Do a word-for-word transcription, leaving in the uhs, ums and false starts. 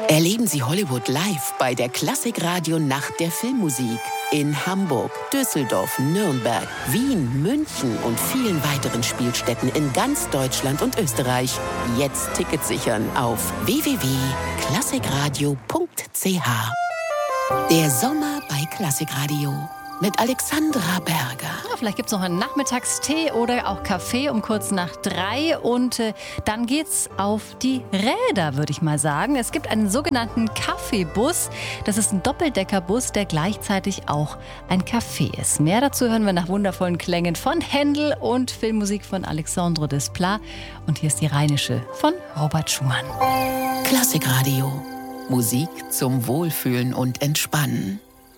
Erleben Sie Hollywood live bei der Klassikradio Nacht der Filmmusik. In Hamburg, Düsseldorf, Nürnberg, Wien, München und vielen weiteren Spielstätten in ganz Deutschland und Österreich. Jetzt Tickets sichern auf w w w punkt klassikradio punkt c h. Der Sommer bei Klassikradio mit Alexandra Berger. Ja, vielleicht gibt es noch einen Nachmittagstee oder auch Kaffee um kurz nach drei. Und äh, dann geht's auf die Räder, würde ich mal sagen. Es gibt einen sogenannten Kaffeebus. Das ist ein Doppeldeckerbus, der gleichzeitig auch ein Café ist. Mehr dazu hören wir nach wundervollen Klängen von Händel und Filmmusik von Alexandre Desplat. Und hier ist die Rheinische von Robert Schumann. Klassikradio. Musik zum Wohlfühlen und Entspannen.